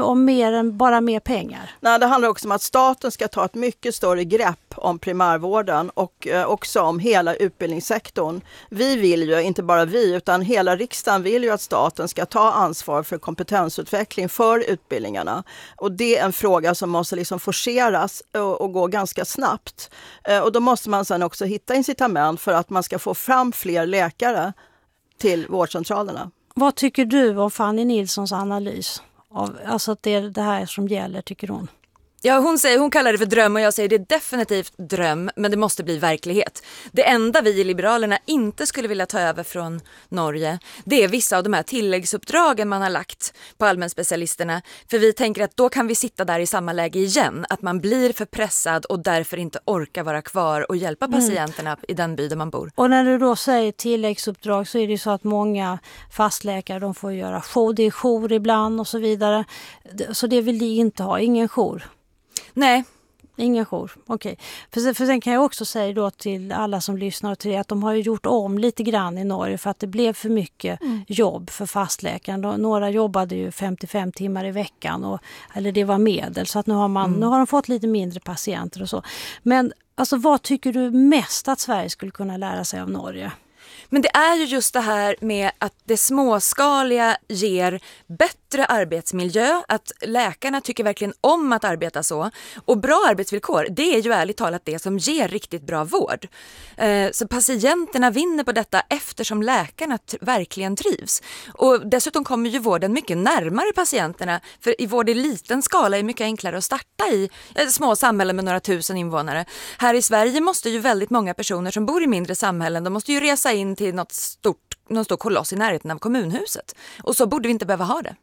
nu om mer än bara mer pengar? Nej, det handlar också om att staten ska ta ett mycket större grepp om primärvården och också om hela utbildningssektorn. Vi vill ju, inte bara vi, utan hela riksdagen vill ju att staten ska ta ansvar för kompetensutveckling för utbildningarna. Och det är en fråga som måste liksom forceras och gå ganska snabbt. Och då måste man sedan också hitta incitament för att man ska få fram fler läkare till vårdcentralerna. Vad tycker du om Fanny Nilssons analys? Alltså att det är det här som gäller, tycker hon? Ja, hon kallar det för dröm och jag säger det är definitivt dröm, men det måste bli verklighet. Det enda vi i Liberalerna inte skulle vilja ta över från Norge, det är vissa av de här tilläggsuppdragen man har lagt på allmänspecialisterna. För vi tänker att då kan vi sitta där i samma läge igen, att man blir för pressad och därför inte orkar vara kvar och hjälpa patienterna i den by där man bor. Och när du då säger tilläggsuppdrag så är det ju så att många fastläkare, de får göra jour, det är jour ibland och så vidare. Så det vill de inte ha, ingen jour. Nej. Ingen jour, okej. För sen kan jag också säga då till alla som lyssnar till det att de har ju gjort om lite grann i Norge för att det blev för mycket jobb för fastläkaren. Några jobbade ju 55 timmar i veckan, eller det var medel, så att nu har de fått lite mindre patienter och så. Men alltså, vad tycker du mest att Sverige skulle kunna lära sig av Norge? Men det är ju just det här med att det småskaliga ger bättre arbetsmiljö, att läkarna tycker verkligen om att arbeta så. Och bra arbetsvillkor, det är ju ärligt talat det som ger riktigt bra vård. Så patienterna vinner på detta eftersom läkarna verkligen trivs. Och dessutom kommer ju vården mycket närmare patienterna, för i vård i liten skala är mycket enklare att starta i små samhällen med några tusen invånare. Här i Sverige måste ju väldigt många personer som bor i mindre samhällen, de måste ju resa in till någon stor koloss i närheten av kommunhuset. Och så borde vi inte behöva ha det.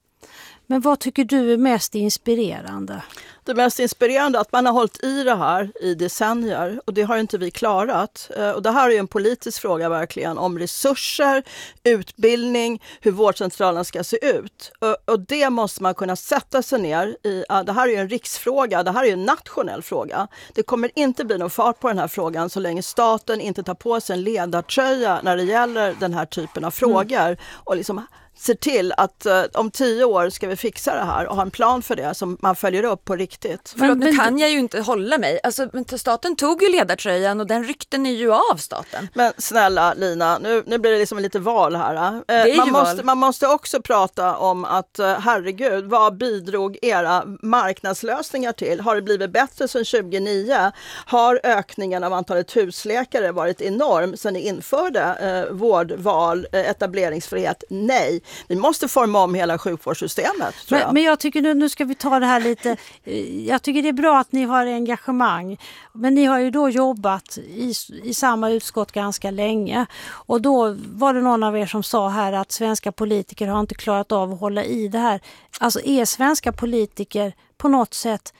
Men vad tycker du är mest inspirerande? Det mest inspirerande är att man har hållit i det här i decennier och det har inte vi klarat. Och det här är ju en politisk fråga verkligen om resurser, utbildning, hur vårdcentralen ska se ut. Och det måste man kunna sätta sig ner i. Det här är ju en riksfråga, det här är ju en nationell fråga. Det kommer inte bli någon fart på den här frågan så länge staten inte tar på sig en ledartröja när det gäller den här typen av frågor. Och liksom ser till att om 10 år ska vi fixa det här och ha en plan för det som man följer upp på riktigt. Förlåt, nu kan jag ju inte hålla mig. Alltså, staten tog ju ledartröjan och den ryckte ni ju av staten. Men snälla Lina, nu blir det liksom lite val här. Man måste också prata om att herregud, vad bidrog era marknadslösningar till? Har det blivit bättre sedan 2009? Har ökningen av antalet husläkare varit enorm sedan ni införde vårdval, etableringsfrihet? Nej. Vi måste forma om hela sjukvårdssystemet, tror jag. Men jag tycker nu ska vi ta det här lite. Jag tycker det är bra att ni har engagemang. Men ni har ju då jobbat i samma utskott ganska länge. Och då var det någon av er som sa här att svenska politiker har inte klarat av att hålla i det här. Alltså är svenska politiker på något sätt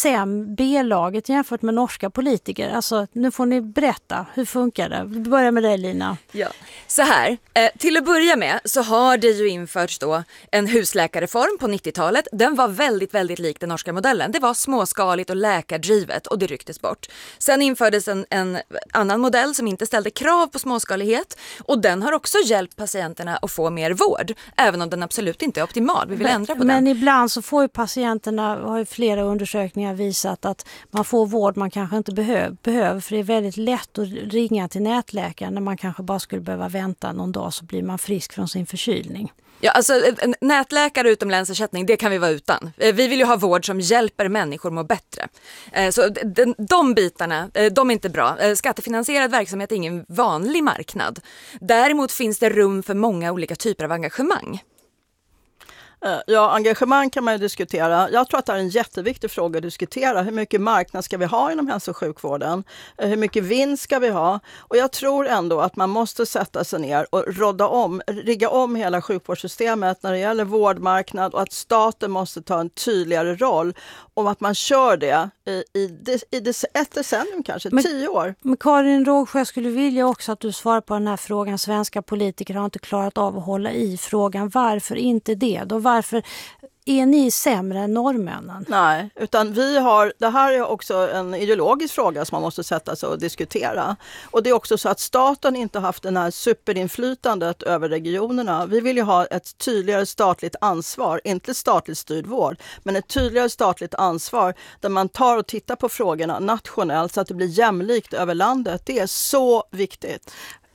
B-laget jämfört med norska politiker? Alltså, nu får ni berätta, hur funkar det? Vi börjar med dig, Lina. Ja, så här. Till att börja med så har det ju införts då en husläkarreform på 90-talet. Den var väldigt, väldigt lik den norska modellen. Det var småskaligt och läkardrivet och det rycktes bort. Sen infördes en annan modell som inte ställde krav på småskalighet och den har också hjälpt patienterna att få mer vård, även om den absolut inte är optimal. Vi vill ändra på den. Men ibland så får ju patienterna, har ju flera undersökningar visat att man får vård man kanske inte behöver, för det är väldigt lätt att ringa till nätläkaren när man kanske bara skulle behöva vänta någon dag så blir man frisk från sin förkylning. Ja, alltså en nätläkare utom länsersättning, det kan vi vara utan. Vi vill ju ha vård som hjälper människor må bättre. Så de bitarna, de är inte bra. Skattefinansierad verksamhet är ingen vanlig marknad. Däremot finns det rum för många olika typer av engagemang. Ja, engagemang kan man ju diskutera. Jag tror att det är en jätteviktig fråga att diskutera. Hur mycket marknad ska vi ha inom hälso- och sjukvården? Hur mycket vinst ska vi ha? Och jag tror ändå att man måste sätta sig ner och rigga om hela sjukvårdssystemet när det gäller vårdmarknad och att staten måste ta en tydligare roll om att man kör det i ett decennium kanske, 10 år. Men Karin Rågsjö, jag skulle vilja också att du svarar på den här frågan. Svenska politiker har inte klarat av att hålla i frågan. Varför inte det? varför är ni sämre än norrmännen? Nej, utan det här är också en ideologisk fråga som man måste sätta sig och diskutera. Och det är också så att staten inte haft den här superinflytandet över regionerna. Vi vill ju ha ett tydligare statligt ansvar, inte statligt styrd vård, men ett tydligare statligt ansvar där man tar och tittar på frågorna nationellt så att det blir jämlikt över landet. Det är så viktigt.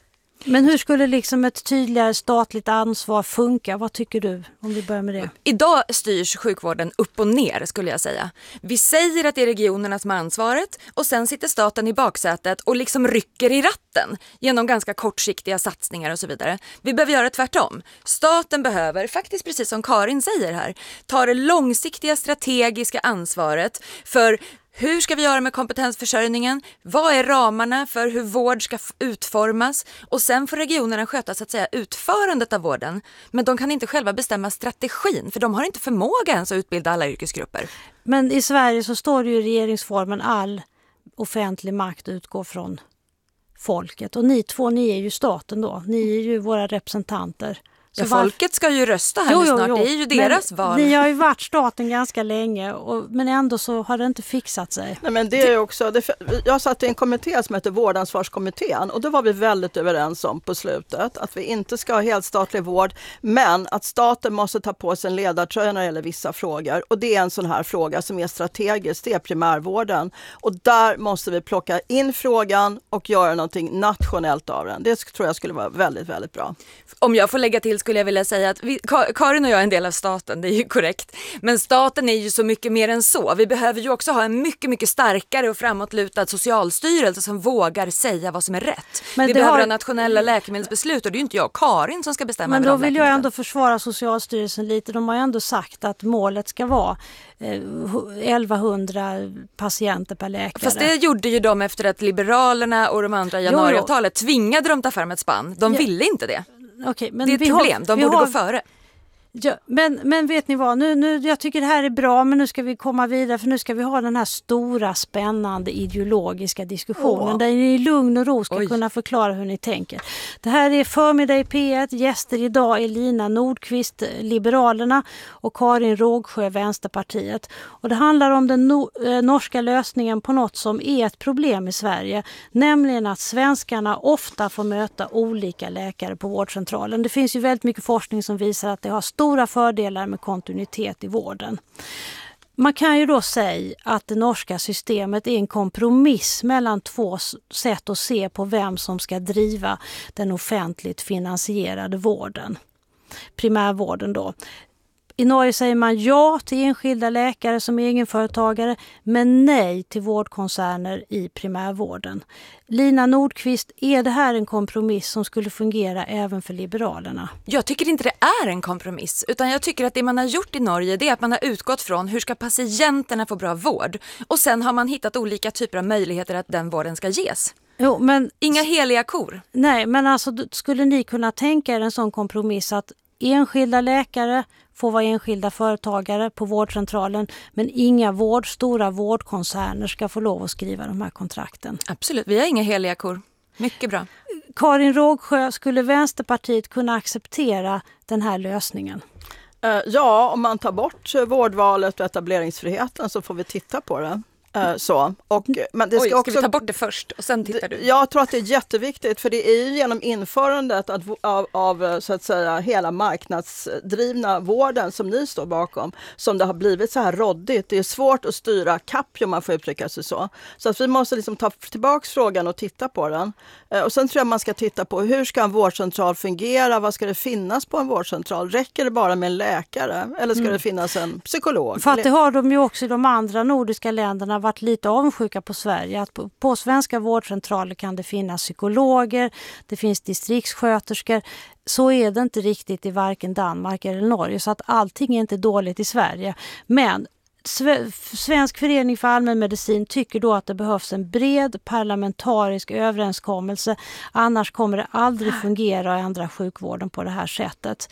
Men hur skulle liksom ett tydligare statligt ansvar funka? Vad tycker du, om vi börjar med det? Idag styrs sjukvården upp och ner, skulle jag säga. Vi säger att det är regionerna som har ansvaret och sen sitter staten i baksätet och liksom rycker i ratten genom ganska kortsiktiga satsningar och så vidare. Vi behöver göra tvärtom. Staten behöver, faktiskt precis som Karin säger här, ta det långsiktiga strategiska ansvaret för hur ska vi göra med kompetensförsörjningen? Vad är ramarna för hur vård ska utformas? Och sen får regionerna sköta så att säga utförandet av vården. Men de kan inte själva bestämma strategin för de har inte förmåga ens att utbilda alla yrkesgrupper. Men i Sverige så står det ju i regeringsformen all offentlig makt utgår från folket. Och ni är ju staten då. Ni är ju våra representanter. Ja, folket ska ju rösta här snart, det är ju deras val. Ni har ju varit staten ganska länge, men ändå så har det inte fixat sig. Nej, men det är också, jag satt i en kommitté som heter Vårdansvarskommittén och då var vi väldigt överens om på slutet att vi inte ska ha helt statlig vård, men att staten måste ta på sig en ledartröja när det gäller vissa frågor. Och det är en sån här fråga som är strategisk, det är primärvården. Och där måste vi plocka in frågan och göra någonting nationellt av den. Det tror jag skulle vara väldigt, väldigt bra. Om jag får lägga till skulle jag vilja säga att Karin och jag är en del av staten, det är ju korrekt. Men staten är ju så mycket mer än så. Vi behöver ju också ha en mycket, mycket starkare och framåtlutad socialstyrelse som vågar säga vad som är rätt. Men vi behöver ha nationella läkemedelsbeslut och det är ju inte jag och Karin som ska bestämma. Men då vill jag ändå försvara Socialstyrelsen lite. De har ju ändå sagt att målet ska vara 1100 patienter per läkare. Fast det gjorde ju de efter att Liberalerna och de andra januariavtalet tvingade dem ta fram ett spann. De ville inte det. Okay, men det är ett problem, de borde gå före. Ja, men vet ni vad, nu, jag tycker det här är bra, men nu ska vi komma vidare för nu ska vi ha den här stora spännande ideologiska diskussionen där ni i lugn och ro ska kunna förklara hur ni tänker. Det här är Förmiddag i P1, gäster idag är Lina Nordqvist, Liberalerna och Karin Rågsjö, Vänsterpartiet. Och det handlar om den norska lösningen på något som är ett problem i Sverige, nämligen att svenskarna ofta får möta olika läkare på vårdcentralen. Det finns ju väldigt mycket forskning som visar att det har stora fördelar med kontinuitet i vården. Man kan ju då säga att det norska systemet är en kompromiss mellan två sätt att se på vem som ska driva den offentligt finansierade vården. Primärvården då. I Norge säger man ja till enskilda läkare som egenföretagare men nej till vårdkoncerner i primärvården. Lina Nordqvist, är det här en kompromiss som skulle fungera även för Liberalerna? Jag tycker inte det är en kompromiss utan jag tycker att det man har gjort i Norge det är att man har utgått från hur ska patienterna få bra vård och sen har man hittat olika typer av möjligheter att den vården ska ges. Jo, men inga heliga kor. Nej, men alltså skulle ni kunna tänka er en sån kompromiss att enskilda läkare får vara enskilda företagare på vårdcentralen men inga stora vårdkoncerner ska få lov att skriva de här kontrakten? Absolut, vi har inga heliga kor. Mycket bra. Karin Rågsjö, skulle Vänsterpartiet kunna acceptera den här lösningen? Ja, om man tar bort vårdvalet och etableringsfriheten så får vi titta på det. Men det ska vi ta bort det först och sen tittar du? Jag tror att det är jätteviktigt för det är ju genom införandet av så att säga hela marknadsdrivna vården som ni står bakom som det har blivit så här råddigt. Det är svårt att styra kapp om man får uttrycka sig så. Så att vi måste liksom ta tillbaka frågan och titta på den. Och sen tror jag man ska titta på hur ska en vårdcentral fungera? Vad ska det finnas på en vårdcentral? Räcker det bara med en läkare eller ska det finnas en psykolog? För att det har de ju också i de andra nordiska länderna varit lite avundsjuka på Sverige. Att på svenska vårdcentraler kan det finnas psykologer, det finns distriktssköterskor. Så är det inte riktigt i varken Danmark eller Norge så att allting är inte dåligt i Sverige. Men Svensk förening för allmänmedicin tycker då att det behövs en bred parlamentarisk överenskommelse. Annars kommer det aldrig fungera att ändra sjukvården på det här sättet.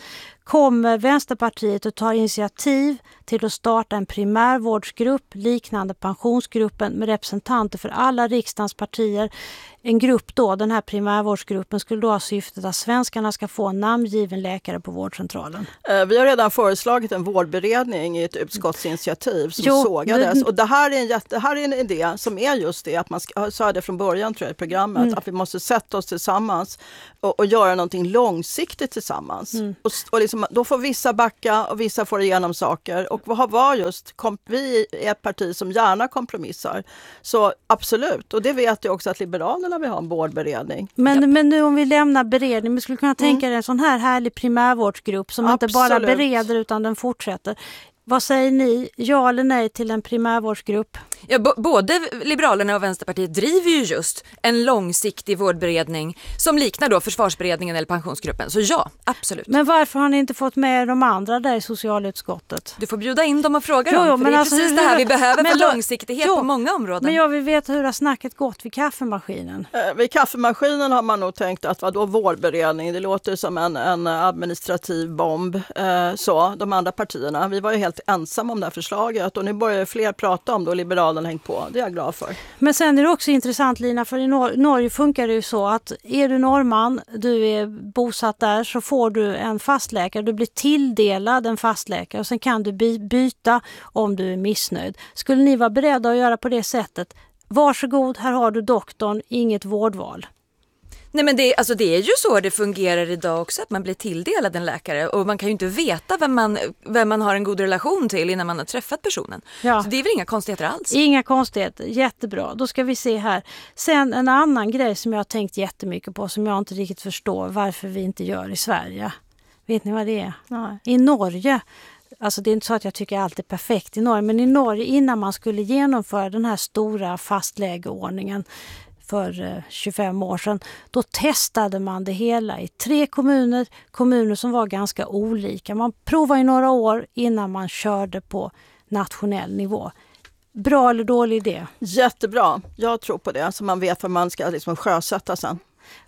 Kommer Vänsterpartiet att ta initiativ till att starta en primärvårdsgrupp liknande pensionsgruppen med representanter för alla riksdagens partier? En grupp då, den här primärvårdsgruppen, skulle då ha syftet att svenskarna ska få en namngiven läkare på vårdcentralen. Vi har redan föreslagit en vårdberedning i ett utskottsinitiativ som sågades. Och det här är en idé som är just det, att man ska, sa det från början tror jag i programmet, att vi måste sätta oss tillsammans och göra någonting långsiktigt tillsammans. Och liksom, då får vissa backa och vissa får igenom saker. Och vad var just, vi är ett parti som gärna kompromissar. Så absolut, och det vet jag också att Liberalerna vill ha en vårdberedning. Men nu om vi lämnar beredning, vi skulle kunna tänka en sån här härlig primärvårdsgrupp som inte bara bereder utan den fortsätter. Vad säger ni? Ja eller nej till en primärvårdsgrupp? Ja, både Liberalerna och Vänsterpartiet driver ju just en långsiktig vårdberedning som liknar då försvarsberedningen eller pensionsgruppen. Så ja, absolut. Men varför har ni inte fått med de andra där i socialutskottet? Du får bjuda in dem och fråga dem, för det är precis det här vi behöver för långsiktighet på många områden. Men jag vill veta hur har snacket gått vid kaffemaskinen? Vid kaffemaskinen har man nog tänkt att vadå vårdberedning? Det låter som en administrativ bomb. Så, de andra partierna, vi var ju helt ensamma om det här förslaget och nu börjar fler prata om det och Liberalerna hängt på. Det är jag glad för. Men sen är det också intressant, Lina, för i Norge funkar det ju så att är du norrman, du är bosatt där, så får du en fastläkare. Du blir tilldelad en fastläkare och sen kan du byta om du är missnöjd. Skulle ni vara beredda att göra på det sättet? Varsågod, här har du doktorn, inget vårdval. Nej, men det är ju så det fungerar idag också, att man blir tilldelad en läkare och man kan ju inte veta vem man har en god relation till innan man har träffat personen. Ja. Så det är väl inga konstigheter alls? Inga konstigheter, jättebra. Då ska vi se här. Sen en annan grej som jag har tänkt jättemycket på som jag inte riktigt förstår varför vi inte gör i Sverige. Vet ni vad det är? Nej. I Norge, alltså det är inte så att jag tycker allt är perfekt i Norge, men i Norge innan man skulle genomföra den här stora fastlägeordningen för 25 år sedan, då testade man det hela i 3 kommuner som var ganska olika. Man provade i några år innan man körde på nationell nivå. Bra eller dålig idé? Jättebra, jag tror på det, så man vet vad man ska liksom sjösätta sen.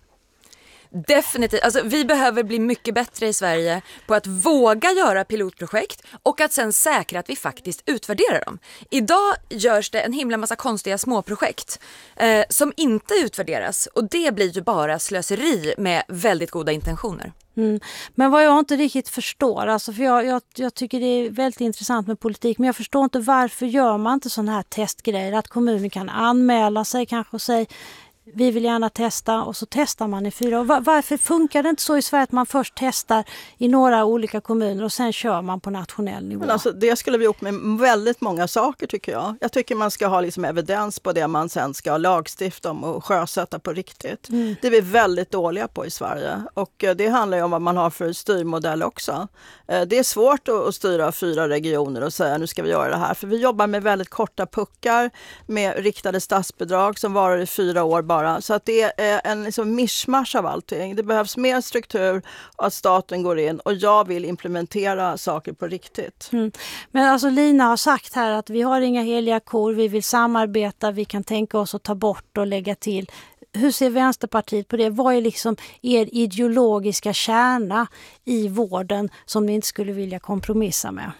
Definitivt. Alltså, vi behöver bli mycket bättre i Sverige på att våga göra pilotprojekt och att sen säkra att vi faktiskt utvärderar dem. Idag görs det en himla massa konstiga småprojekt som inte utvärderas och det blir ju bara slöseri med väldigt goda intentioner. Men vad jag inte riktigt förstår, alltså för jag tycker det är väldigt intressant med politik, men jag förstår inte varför gör man inte sådana här testgrejer, att kommunen kan anmäla sig kanske och säga vi vill gärna testa och så testar man i 4 år. Varför funkar det inte så i Sverige att man först testar i några olika kommuner och sen kör man på nationell nivå? Men alltså, det skulle vi gjort med väldigt många saker tycker jag. Jag tycker man ska ha liksom evidens på det man sen ska lagstifta om och sjösätta på riktigt. Det är vi väldigt dåliga på i Sverige och det handlar ju om vad man har för styrmodell också. Det är svårt att styra 4 regioner och säga nu ska vi göra det här, för vi jobbar med väldigt korta puckar med riktade statsbidrag som varar i 4 år bara. Så att det är en liksom mischmasch av allting. Det behövs mer struktur och att staten går in och jag vill implementera saker på riktigt. Men alltså Lina har sagt här att vi har inga heliga kor, vi vill samarbeta, vi kan tänka oss att ta bort och lägga till. Hur ser Vänsterpartiet på det? Vad är liksom er ideologiska kärna i vården som ni inte skulle vilja kompromissa med?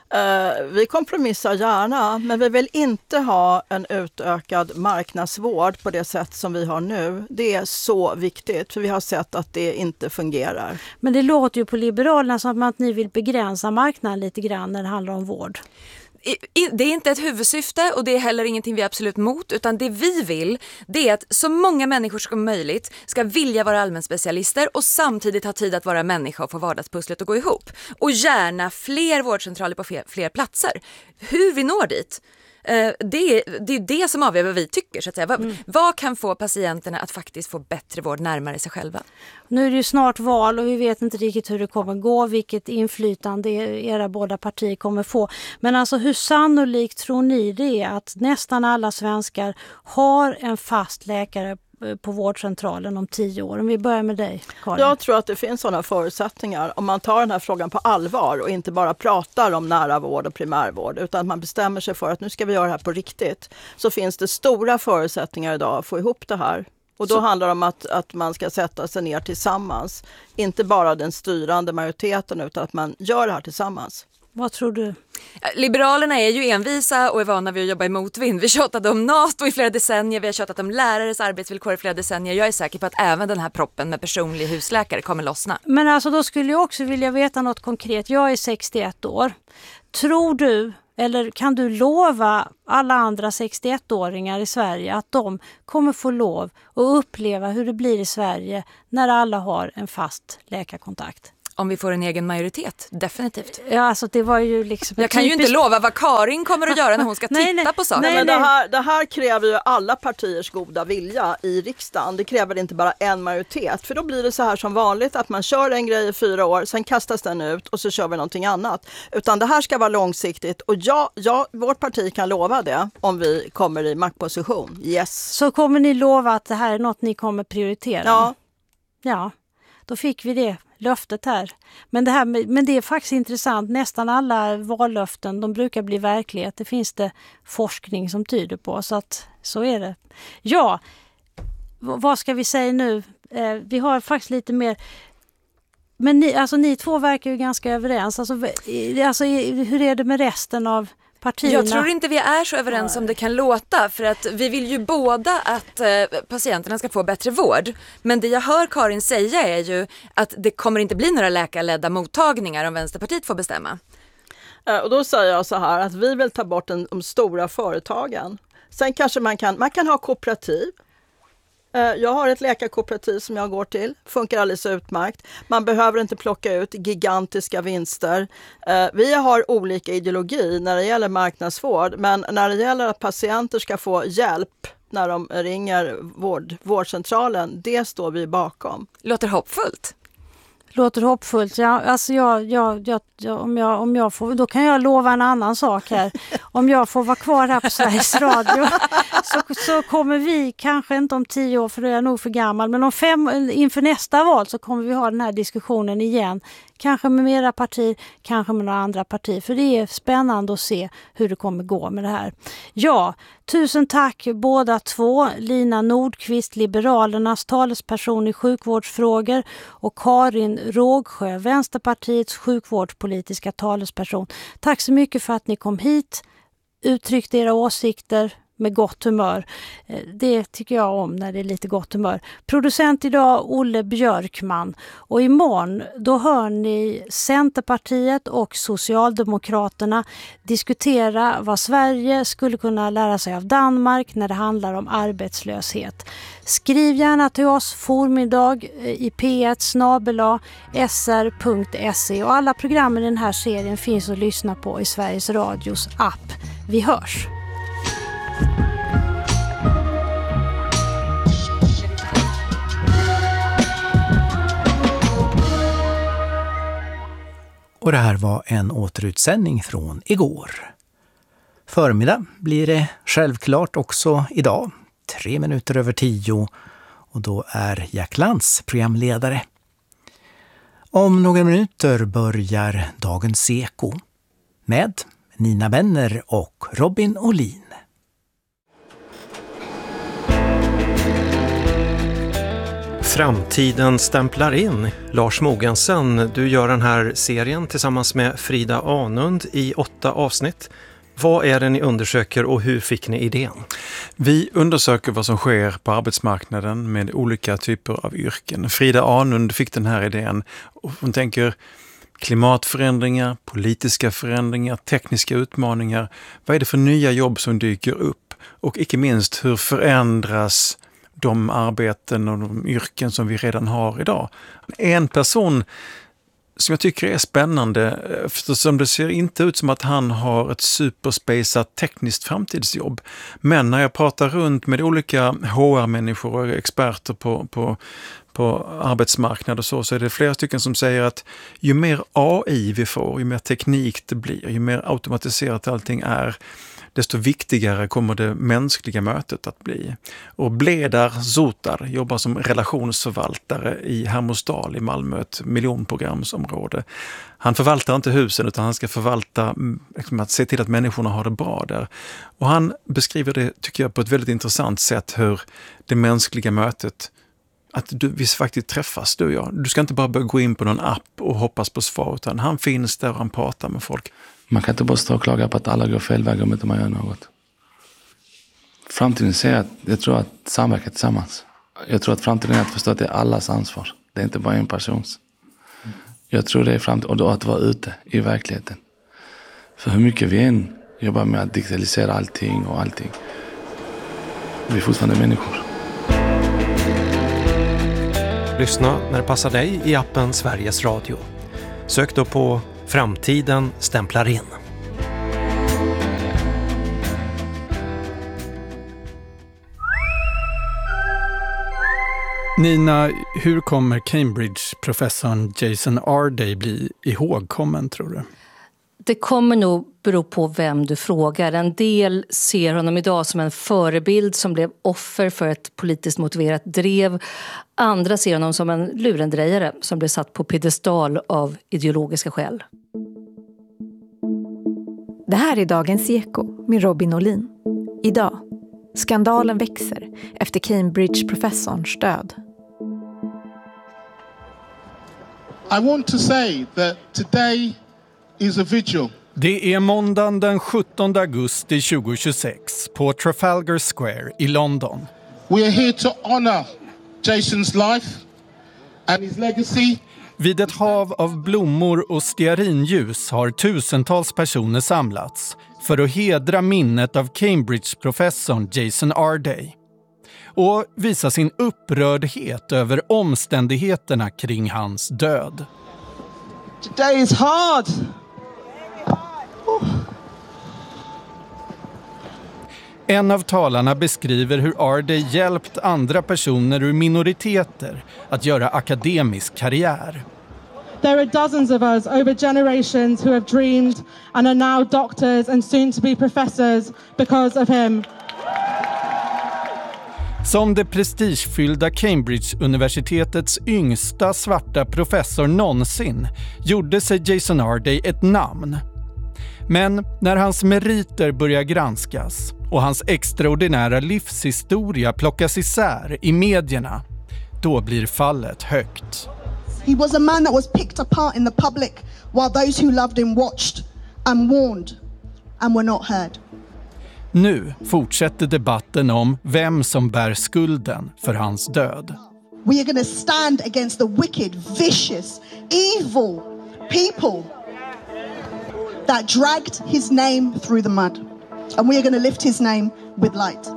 Vi kompromissar gärna, men vi vill inte ha en utökad marknadsvård på det sätt som vi har nu. Det är så viktigt, för vi har sett att det inte fungerar. Men det låter ju på Liberalerna som att ni vill begränsa marknaden lite grann när det handlar om vård. Det är inte ett huvudsyfte och det är heller ingenting vi är absolut mot, utan det vi vill det är att så många människor som möjligt ska vilja vara allmänspecialister och samtidigt ha tid att vara människa och få vardagspusslet att gå ihop. Och gärna fler vårdcentraler på fler platser. Hur vi når dit, det är det som avgör vad vi tycker. Så att säga. Vad kan få patienterna att faktiskt få bättre vård närmare sig själva? Nu är det ju snart val och vi vet inte riktigt hur det kommer gå, vilket inflytande era båda partier kommer få. Men alltså hur sannolikt tror ni det är att nästan alla svenskar har en fast läkare på vårdcentralen om 10 år? Om vi börjar med dig, Karin. Jag tror att det finns sådana förutsättningar om man tar den här frågan på allvar och inte bara pratar om nära vård och primärvård, utan att man bestämmer sig för att nu ska vi göra det här på riktigt. Så finns det stora förutsättningar idag att få ihop det här. Och då handlar det om att man ska sätta sig ner tillsammans. Inte bara den styrande majoriteten utan att man gör det här tillsammans. Vad tror du? Liberalerna är ju envisa och är vana vid att jobba i motvind. Vi tjatade om NATO i flera decennier, vi har tjatat om lärares arbetsvillkor i flera decennier. Jag är säker på att även den här proppen med personlig husläkare kommer lossna. Men alltså då skulle jag också vilja veta något konkret. Jag är 61 år. Tror du, eller kan du lova alla andra 61-åringar i Sverige att de kommer få lov att uppleva hur det blir i Sverige när alla har en fast läkarkontakt? Om vi får en egen majoritet, definitivt. Ja, alltså det var ju liksom... Jag kan ju inte lova vad Karin kommer att göra när hon ska titta på saker. Men det här kräver ju alla partiers goda vilja i riksdagen. Det kräver inte bara en majoritet. För då blir det så här som vanligt att man kör en grej i 4 år, sen kastas den ut och så kör vi någonting annat. Utan det här ska vara långsiktigt och vårt parti kan lova det om vi kommer i maktposition. Yes. Så kommer ni lova att det här är något ni kommer prioritera? Ja. Ja, då fick vi det löftet här. Men det är faktiskt intressant. Nästan alla vallöften, de brukar bli verklighet. Det finns det forskning som tyder på. Så att så är det. Ja, vad ska vi säga nu? Vi har faktiskt lite mer... Men ni två verkar ju ganska överens. Alltså, hur är det med resten av partierna? Jag tror inte vi är så överens som det kan låta, för att vi vill ju båda att patienterna ska få bättre vård. Men det jag hör Karin säga är ju att det kommer inte bli några läkarledda mottagningar om Vänsterpartiet får bestämma. Och då säger jag så här att vi vill ta bort de stora företagen. Sen kanske man kan ha kooperativ. Jag har ett läkarkooperativ som jag går till. Funkar alldeles utmärkt. Man behöver inte plocka ut gigantiska vinster. Vi har olika ideologi när det gäller marknadsvård. Men när det gäller att patienter ska få hjälp när de ringer vårdcentralen, det står vi bakom. Låter hoppfullt. Låter hoppfullt. Ja, alltså om jag får, då kan jag lova en annan sak här. Om jag får vara kvar här på Sveriges Radio så kommer vi, kanske inte om 10 år för då är jag nog för gammal, men inför nästa val så kommer vi ha den här diskussionen igen. Kanske med mera partier, kanske med några andra partier. För det är spännande att se hur det kommer gå med det här. Ja, tusen tack båda två. Lina Nordqvist, Liberalernas talesperson i sjukvårdsfrågor, och Karin Rågsjö, Vänsterpartiets sjukvårdspolitiska talesperson. Tack så mycket för att ni kom hit, uttryckte era åsikter med gott humör. Det tycker jag om när det är lite gott humör. Producent idag Olle Björkman. Och imorgon då hör ni Centerpartiet och Socialdemokraterna diskutera vad Sverige skulle kunna lära sig av Danmark när det handlar om arbetslöshet. Skriv gärna till oss formiddag i p1@sr.se, och alla programmen i den här serien finns att lyssna på i Sveriges Radios app. Vi hörs! Och det här var en återutsändning från igår. Förmiddag blir det självklart också idag, 10:03, och då är Jack Lantz programledare. Om några minuter börjar dagens Eko med Nina Benner och Robin Olin. Framtiden stämplar in. Lars Mogensen, du gör den här serien tillsammans med Frida Anund i 8 avsnitt. Vad är det ni undersöker och hur fick ni idén? Vi undersöker vad som sker på arbetsmarknaden med olika typer av yrken. Frida Anund fick den här idén och hon tänker klimatförändringar, politiska förändringar, tekniska utmaningar. Vad är det för nya jobb som dyker upp? Och icke minst, hur förändras de arbeten och de yrken som vi redan har idag? En person som jag tycker är spännande, eftersom det ser inte ut som att han har ett superspejsat tekniskt framtidsjobb. Men när jag pratar runt med olika HR-människor och experter på arbetsmarknad och så är det flera stycken som säger att ju mer AI vi får, ju mer teknik det blir, ju mer automatiserat allting är, desto viktigare kommer det mänskliga mötet att bli. Och Bledar Zotar jobbar som relationsförvaltare i Hermosdal i Malmö, ett miljonprogramsområde. Han förvaltar inte husen utan han ska förvalta, att se till att människorna har det bra där. Och han beskriver det, tycker jag, på ett väldigt intressant sätt hur det mänskliga mötet, att vi faktiskt träffas, du och jag. Du ska inte bara börja gå in på någon app och hoppas på svar, utan han finns där och han pratar med folk. Man kan inte bara stå och klaga på att alla går fel väg om inte man gör något. Framtiden säger att jag tror att samverka tillsammans. Jag tror att framtiden är att förstå att det är allas ansvar. Det är inte bara en persons. Jag tror det är framtiden, och då att vara ute i verkligheten. För hur mycket vi än jobbar med att digitalisera allting, vi är fortfarande människor. Lyssna när det passar dig i appen Sveriges Radio. Sök då på Framtiden stämplar in. Nina, hur kommer Cambridge-professorn Jason Arday bli ihågkommen, tror du? Det kommer nog bero på vem du frågar. En del ser honom idag som en förebild som blev offer för ett politiskt motiverat drev. Andra ser honom som en lurendrejare som blev satt på piedestal av ideologiska skäl. Det här är Dagens Eko med Robin Olin. Idag, skandalen växer efter Cambridge-professorns död. I want to say that today is a vigil. Det är måndagen den 17 augusti 2026 på Trafalgar Square i London. We are here to honor Jason's life and his legacy. Vid ett hav av blommor och stearinljus har tusentals personer samlats för att hedra minnet av Cambridge-professorn Jason Arday och visa sin upprördhet över omständigheterna kring hans död. Today is hard. En av talarna beskriver hur Arday hjälpt andra personer ur minoriteter att göra akademisk karriär. There are dozens of us over generations who have dreamed and are now doctors and soon to be professors because of him. Som det prestigefyllda Cambridge-universitetets yngsta svarta professor någonsin gjorde sig Jason Arday ett namn. Men när hans meriter börjar granskas och hans extraordinära livshistoria plockas isär i medierna, då blir fallet högt. He was a man that was picked apart in the public while those who loved him watched and warned and were not heard. Nu fortsätter debatten om vem som bär skulden för hans död. We are going to stand against the wicked, vicious, evil people that dragged his name through the mud. And we are going to lift his name with light.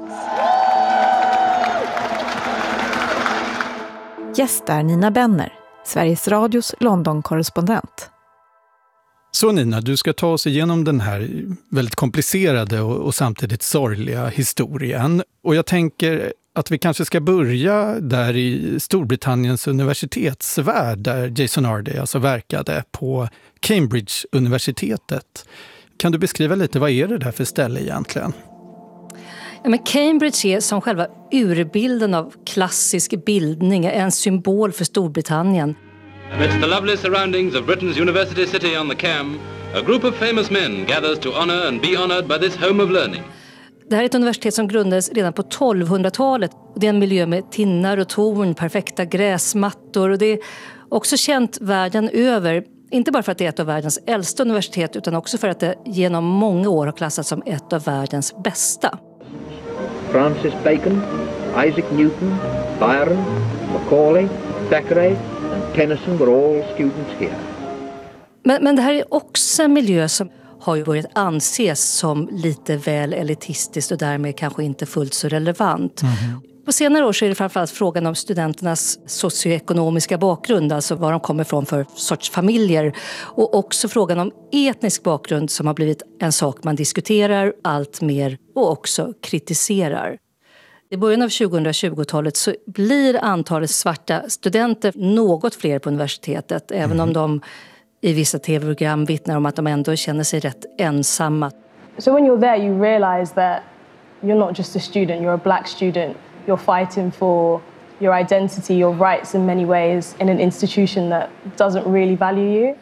Gästar Nina Benner, Sveriges Radios London-korrespondent. Så Nina, du ska ta oss igenom den här väldigt komplicerade och samtidigt sorgliga historien. Och jag tänker att vi kanske ska börja där i Storbritanniens universitetsvärld där Jason Arday alltså verkade på Cambridge-universitetet. Kan du beskriva lite, vad är det där för ställe egentligen? Ja, men Cambridge är som själva urbilden av klassisk bildning, en symbol för Storbritannien. Amidst the lovely surroundings of Britain's university city on the Cam, a group of famous men gathers to honor and be honored by this home of learning. Det här är ett universitet som grundades redan på 1200-talet. Det är en miljö med tinnar och torn, perfekta gräsmattor, och det är också känt världen över. Inte bara för att det är ett av världens äldsta universitet utan också för att det genom många år har klassats som ett av världens bästa. Francis Bacon, Isaac Newton, Byron, Macaulay, Thackeray and Tennyson were all students here. Men det här är också en miljö som har ju börjat anses som lite väl elitistiskt och därmed kanske inte fullt så relevant. På senare år så är det framförallt frågan om studenternas socioekonomiska bakgrund, alltså var de kommer från för sorts familjer, och också frågan om etnisk bakgrund som har blivit en sak man diskuterar allt mer och också kritiserar. I början av 2020-talet så blir antalet svarta studenter något fler på universitetet, även om de i vissa tv-program vittnar om att de ändå känner sig rätt ensamma. So when you're there you realize that you're not just a student, you're a black student. You're fighting for your identity, your rights in many ways in an institution that doesn't really value you.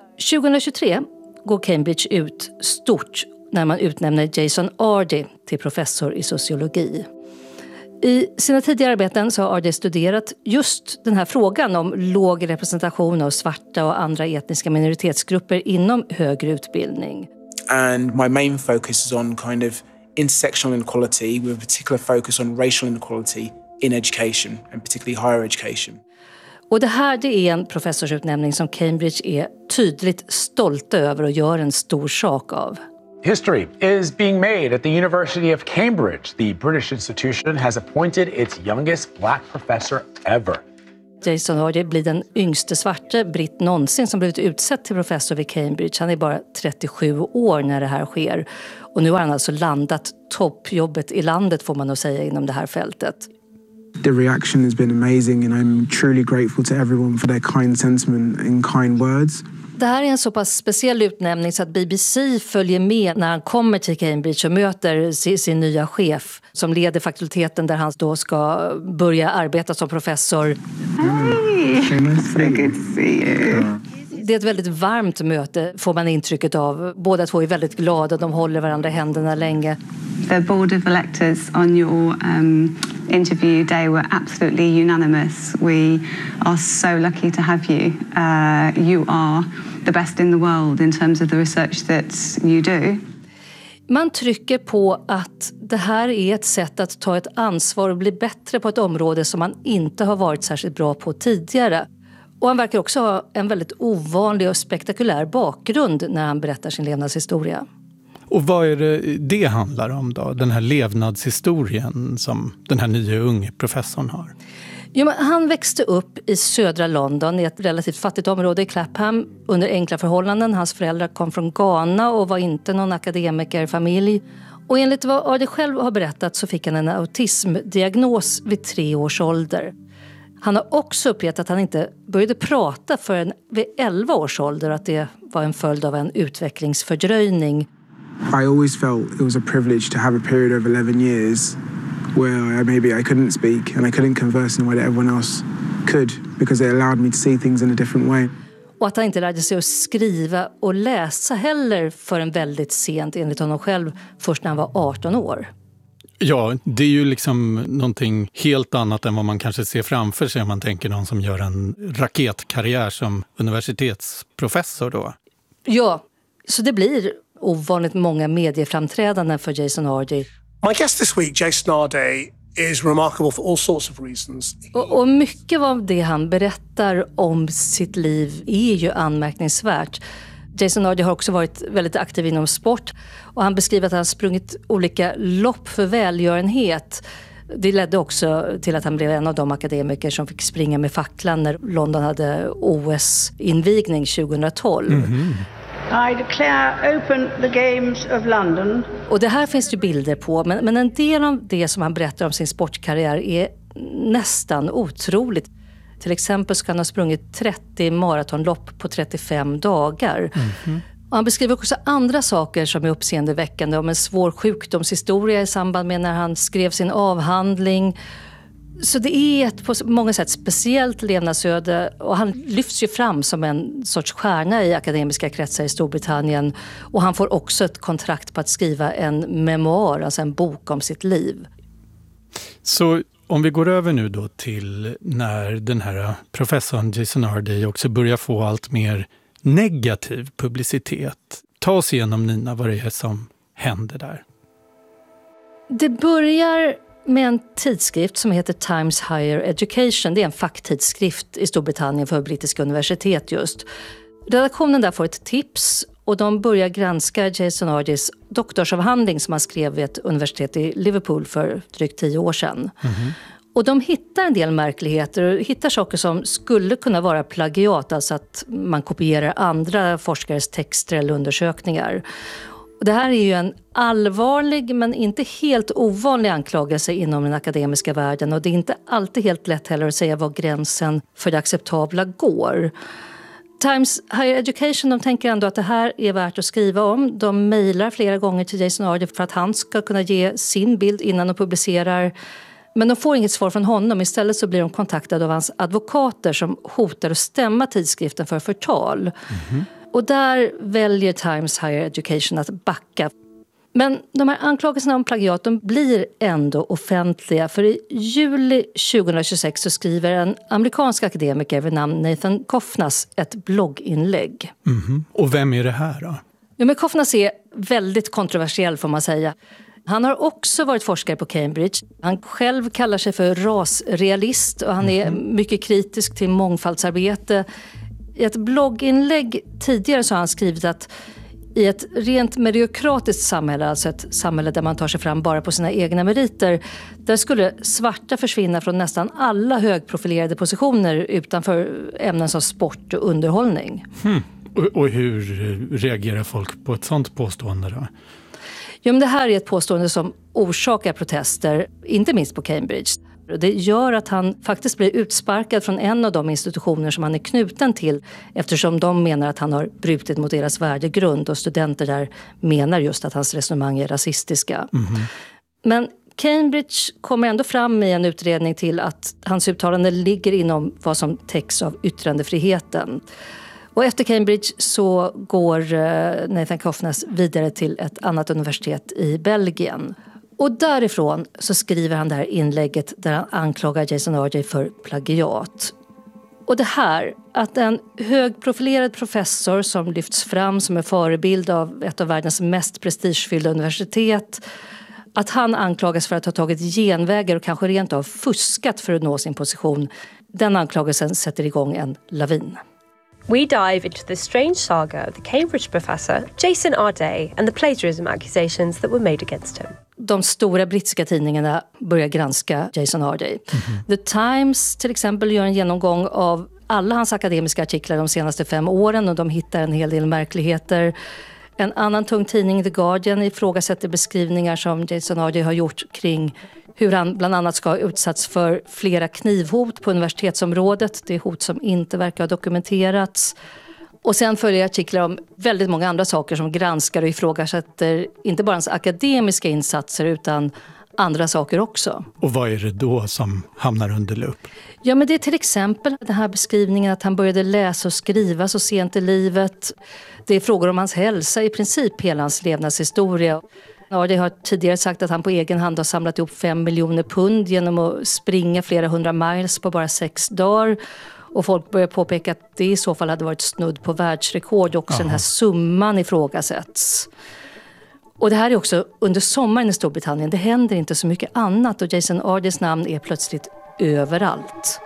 2023 går Cambridge ut stort när man utnämner Jason Ardy till professor i sociologi. I sina tidigare arbeten så har Ardy studerat just den här frågan om låg representation av svarta och andra etniska minoritetsgrupper inom högre utbildning. And my main focus is on kind of intersectional inequality with a particular focus on racial inequality in education and particularly higher education. Och det här det är en professorsutnämning som Cambridge är tydligt stolta över och gör en stor sak av. History is being made at the University of Cambridge. The British institution has appointed its youngest black professor ever. Jason Ardy blir den yngste svarte britt någonsin som blivit utsedd till professor vid Cambridge. Han är bara 37 år när det här sker. Och nu har han alltså landat toppjobbet i landet får man nog säga inom det här fältet. The reaction has been amazing and I'm truly grateful to everyone for their kind sentiment and kind words. Det här är en så pass speciell utnämning så att BBC följer med när han kommer till Cambridge och möter sin nya chef som leder fakulteten där han då ska börja arbeta som professor. Hey, so good to see you. Det är ett väldigt varmt möte får man intrycket av. Båda två är väldigt glada, de håller varandra i händerna länge. The board of electors on your interview day were absolutely unanimous. We are so lucky to have you. You are the best in the world in terms of the research that you do. Man trycker på att det här är ett sätt att ta ett ansvar och bli bättre på ett område som man inte har varit särskilt bra på tidigare. Och han verkar också ha en väldigt ovanlig och spektakulär bakgrund när han berättar sin levnadshistoria. Och vad är det handlar om då? Den här levnadshistorien som den här nya unge professorn har? Jo, men han växte upp i södra London i ett relativt fattigt område i Clapham under enkla förhållanden. Hans föräldrar kom från Ghana och var inte någon akademikerfamilj. Och enligt vad Ardy själv har berättat så fick han en autismdiagnos vid 3 års ålder. Han har också uppgett att han inte började prata förrän vid 11 års ålder och att det var en följd av en utvecklingsfördröjning. I always felt it was a privilege to have a period of 11 years where maybe I couldn't speak and I couldn't converse in a way that everyone else could because it allowed me to see things in a different way. Och att han inte lärde sig att skriva och läsa heller förrän väldigt sent enligt honom själv, först när han var 18 år. Ja, det är ju liksom någonting helt annat än vad man kanske ser framför sig om man tänker någon som gör en raketkarriär som universitetsprofessor då. Ja, så det blir ovanligt många medieframträdanden för Jason Ardy. My guest this week, Jason Ardy, is remarkable for all sorts of reasons. Och mycket av det han berättar om sitt liv är ju anmärkningsvärt. Jason Ardy har också varit väldigt aktiv inom sport och han beskriver att han sprungit olika lopp för välgörenhet. Det ledde också till att han blev en av de akademiker som fick springa med facklan när London hade OS-invigning 2012. Mm-hmm. I declare open the Games of London. Och det här finns ju bilder på, men en del av det som han berättar om sin sportkarriär är nästan otroligt. Till exempel så kan han ha sprungit 30 maratonlopp på 35 dagar. Mm-hmm. Och han beskriver också andra saker som är uppseendeväckande, om en svår sjukdomshistoria i samband med när han skrev sin avhandling. Så det är ett på många sätt speciellt levnadsöde och han lyfts ju fram som en sorts stjärna i akademiska kretsar i Storbritannien. Och han får också ett kontrakt på att skriva en memoar, alltså en bok om sitt liv. Så om vi går över nu då till när den här professorn Jason Ardy också börjar få allt mer negativ publicitet. Ta oss igenom, Nina, vad det är som händer där. Det börjar med en tidskrift som heter Times Higher Education. Det är en facktidskrift i Storbritannien för brittiska universitet just. Redaktionen där får ett tips och de börjar granska Jason Ardys doktorsavhandling som han skrev vid ett universitet i Liverpool för drygt 10 år sedan. Mm-hmm. Och de hittar en del märkligheter och hittar saker som skulle kunna vara plagiat, alltså att man kopierar andra forskares texter eller undersökningar. Och det här är ju en allvarlig men inte helt ovanlig anklagelse inom den akademiska världen och det är inte alltid helt lätt heller att säga var gränsen för det acceptabla går. Times Higher Education, de tänker ändå att det här är värt att skriva om. De mejlar flera gånger till Jason Ardy för att han ska kunna ge sin bild innan de publicerar. Men de får inget svar från honom. Istället så blir de kontaktade av hans advokater som hotar att stämma tidskriften för förtal. Och där väljer Times Higher Education att backa. Men de här anklagelserna om plagiat, de blir ändå offentliga. För i juli 2026 så skriver en amerikansk akademiker vid namn Nathan Kofnas ett blogginlägg. Och vem är det här då? Ja, men Kofnas är väldigt kontroversiell får man säga. Han har också varit forskare på Cambridge. Han själv kallar sig för rasrealist och han är mycket kritisk till mångfaldsarbete. I ett blogginlägg tidigare så har han skrivit att i ett rent mediokratiskt samhälle, alltså ett samhälle där man tar sig fram bara på sina egna meriter, där skulle svarta försvinna från nästan alla högprofilerade positioner utanför ämnen som sport och underhållning. Och hur reagerar folk på ett sånt påstående då? Ja, men det här är ett påstående som orsakar protester, inte minst på Cambridge. Det gör att han faktiskt blir utsparkad från en av de institutioner som han är knuten till, eftersom de menar att han har brutit mot deras värdegrund och studenter där menar just att hans resonemang är rasistiska. Men Cambridge kommer ändå fram i en utredning till att hans uttalande ligger inom vad som täcks av yttrandefriheten. Och efter Cambridge så går Nathan Kofnas vidare till ett annat universitet i Belgien. Och därifrån så skriver han det här inlägget där han anklagar Jason Ardy för plagiat. Och det här, att en högprofilerad professor som lyfts fram som en förebild av ett av världens mest prestigefyllda universitet, att han anklagas för att ha tagit genvägar och kanske rent av fuskat för att nå sin position, den anklagelsen sätter igång en lavin. We dive into the strange saga of the Cambridge professor Jason Ardy and the plagiarism accusations that were made against him. De stora brittiska tidningarna börjar granska Jason Ardy. The Times till exempel gör en genomgång av alla hans akademiska artiklar de senaste 5 åren och de hittar en hel del märkligheter. En annan tung tidning, The Guardian, ifrågasätter beskrivningar som Jason Ardy har gjort kring hur han bland annat ska ha utsatts för flera knivhot på universitetsområdet. Det är hot som inte verkar ha dokumenterats. Och sen följer artiklar om väldigt många andra saker som granskar och ifrågasätter inte bara hans akademiska insatser utan andra saker också. Och vad är det då som hamnar under lupp? Ja, men det är till exempel den här beskrivningen att han började läsa och skriva så sent i livet. Det är frågor om hans hälsa, i princip hela hans levnadshistoria. Ardy har tidigare sagt att han på egen hand har samlat ihop 5 miljoner pund genom att springa flera 100 miles på bara 6 dagar. Och folk börjar påpeka att det i så fall hade varit snudd på världsrekord. Också den här summan ifrågasätts. Och det här är också under sommaren i Storbritannien. Det händer inte så mycket annat och Jason Ardys namn är plötsligt överallt.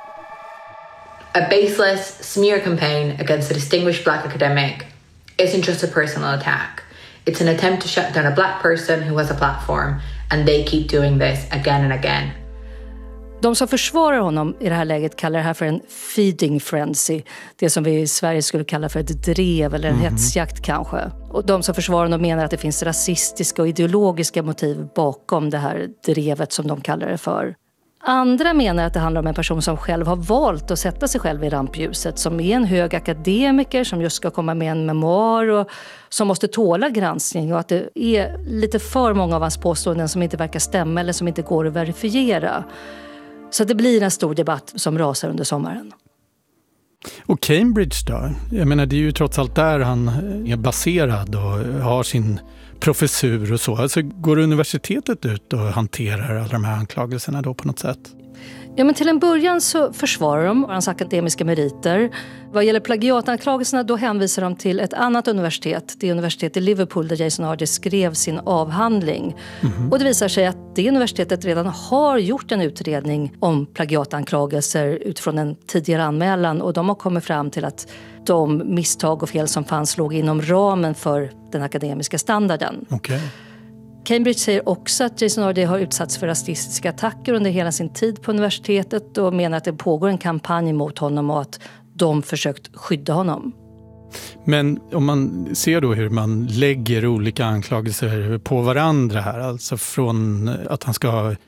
A baseless smear campaign against a distinguished black academic isn't just a personal attack. It's an attempt to shut down a black person who has a platform, and they keep doing this again and again. De som försvarar honom i det här läget kallar det här för en feeding frenzy. Det som vi i Sverige skulle kalla för ett drev eller en hetsjakt kanske. Och de som försvarar honom menar att det finns rasistiska och ideologiska motiv bakom det här drevet som de kallar det för. Andra menar att det handlar om en person som själv har valt att sätta sig själv i rampljuset. Som är en hög akademiker som just ska komma med en memoar och som måste tåla granskning. Och att det är lite för många av hans påståenden som inte verkar stämma eller som inte går att verifiera. Så det blir en stor debatt som rasar under sommaren. Och Cambridge då? Jag menar, det är ju trots allt där han är baserad och har sin professur och så. Alltså, går universitetet ut och hanterar alla de här anklagelserna då på något sätt? Ja, men till en början så försvarar de hans akademiska meriter. Vad gäller plagiatanklagelserna då hänvisar de till ett annat universitet. Det är universitetet i Liverpool där Jason Ardy skrev sin avhandling. Och det visar sig att det universitetet redan har gjort en utredning om plagiatanklagelser utifrån en tidigare anmälan. Och de har kommit fram till att de misstag och fel som fanns låg inom ramen för den akademiska standarden. Okay. Cambridge säger också att Jason Ardy har utsatts för rasistiska attacker under hela sin tid på universitetet och menar att det pågår en kampanj mot honom och att de försökt skydda honom. Men om man ser då hur man lägger olika anklagelser på varandra här, alltså från att han ska ha